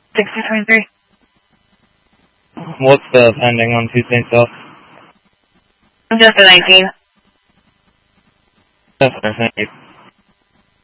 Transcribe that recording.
6223. What's the pending on 2 St. South? Just a 19. That's fair, thank you.